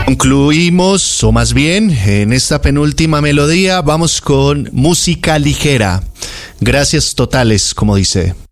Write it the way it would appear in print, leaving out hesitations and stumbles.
Concluimos, o más bien, en esta penúltima melodía, vamos con música ligera. Gracias totales, como dice.